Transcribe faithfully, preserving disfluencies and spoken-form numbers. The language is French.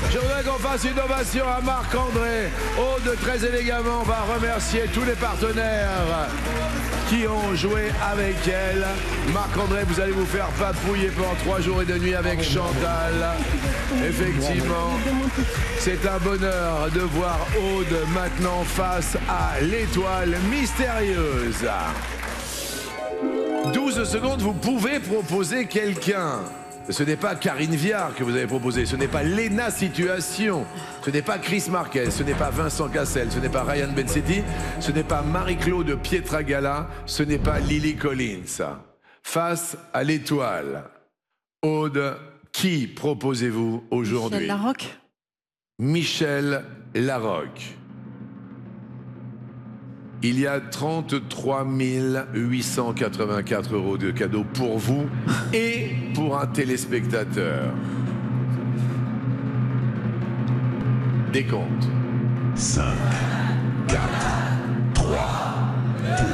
Je voudrais qu'on fasse une ovation à Marc-André. Aude, très élégamment, va remercier tous les partenaires qui ont joué avec elle. Marc-André, vous allez vous faire papouiller pendant trois jours et deux nuits avec Chantal. Effectivement, c'est un bonheur de voir Aude maintenant face à l'étoile mystérieuse. douze secondes, vous pouvez proposer quelqu'un. Ce n'est pas Karine Viard que vous avez proposé, ce n'est pas Léna Situation, ce n'est pas Chris Marquez, ce n'est pas Vincent Cassel, ce n'est pas Ryan Bensetti, ce n'est pas Marie-Claude Pietragala, ce n'est pas Lily Collins. Face à l'étoile, Aude, qui proposez-vous aujourd'hui? Michel Larocque. Michel Larocque. Il y a trente-trois mille huit cent quatre-vingt-quatre euros de cadeaux pour vous et pour un téléspectateur. Décompte. cinq, quatre,